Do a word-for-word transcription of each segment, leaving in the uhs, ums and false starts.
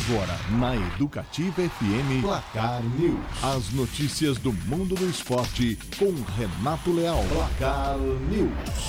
Agora, na Educativa F M, Placar News. As notícias do mundo do esporte com Renato Leal. Placar News.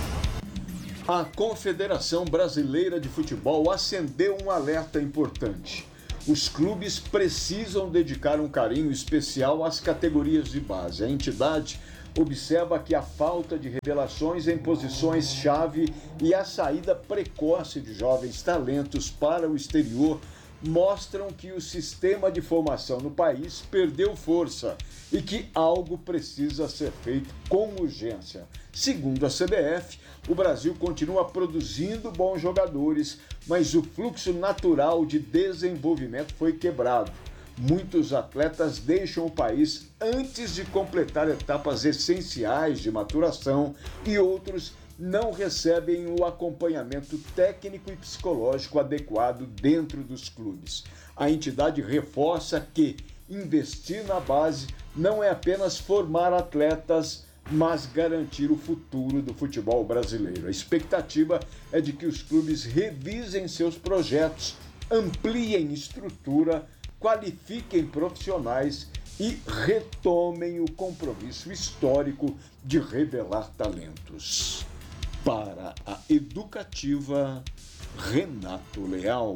A Confederação Brasileira de Futebol acendeu um alerta importante. Os clubes precisam dedicar um carinho especial às categorias de base. A entidade observa que a falta de revelações em posições-chave e a saída precoce de jovens talentos para o exterior mostram que o sistema de formação no país perdeu força e que algo precisa ser feito com urgência. Segundo a C B F, o Brasil continua produzindo bons jogadores, mas o fluxo natural de desenvolvimento foi quebrado. Muitos atletas deixam o país antes de completar etapas essenciais de maturação e outros não recebem o acompanhamento técnico e psicológico adequado dentro dos clubes. A entidade reforça que investir na base não é apenas formar atletas, mas garantir o futuro do futebol brasileiro. A expectativa é de que os clubes revisem seus projetos, ampliem estrutura, qualifiquem profissionais e retomem o compromisso histórico de revelar talentos. Para a Educativa, Renato Leal.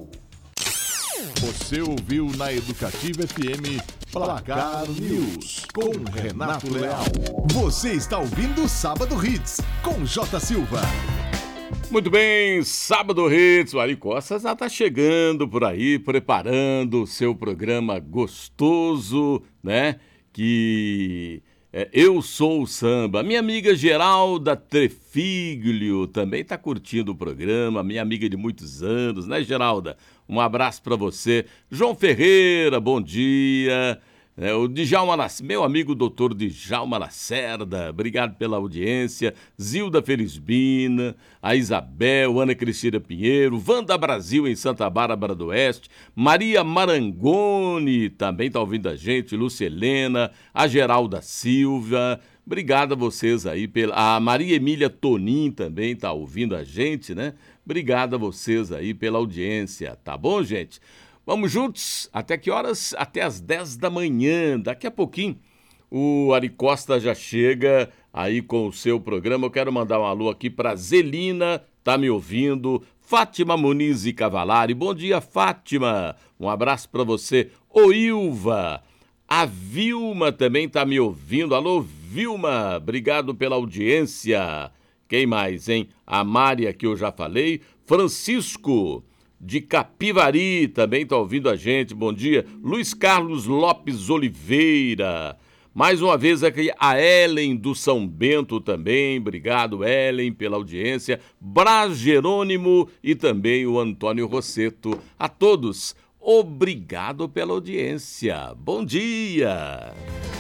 Você ouviu na Educativa F M Placar News com Renato Leal. Você está ouvindo Sábado Hits com J. Silva. Muito bem, Sábado Hits, o Ari Costa já está chegando por aí, preparando o seu programa gostoso, né? Que é Eu Sou o Samba. Minha amiga Geralda Trefiglio também está curtindo o programa, minha amiga de muitos anos, né, Geralda? Um abraço para você. João Ferreira, bom dia. É, o Djalma, meu amigo doutor Djalma Lacerda, obrigado pela audiência. Zilda Felisbina, a Isabel, Ana Cristina Pinheiro, Wanda Brasil em Santa Bárbara do Oeste, Maria Marangoni também está ouvindo a gente, Lúcia Helena, a Geralda Silva, obrigado a vocês aí. Pela... A Maria Emília Tonin também está ouvindo a gente, né? Obrigado a vocês aí pela audiência, tá bom, gente? Vamos juntos? Até que horas? Até às dez da manhã. Daqui a pouquinho o Ari Costa já chega aí com o seu programa. Eu quero mandar um alô aqui para Zelina, tá me ouvindo. Fátima Muniz e Cavalari. Bom dia, Fátima. Um abraço para você. Ô, Ilva. A Vilma também tá me ouvindo. Alô, Vilma. Obrigado pela audiência. Quem mais, hein? A Mária, que eu já falei. Francisco de Capivari, também está ouvindo a gente, bom dia. Luiz Carlos Lopes Oliveira, mais uma vez aqui a Ellen do São Bento também, obrigado Ellen pela audiência, Braz Jerônimo e também o Antônio Rosseto, a todos, obrigado pela audiência, bom dia.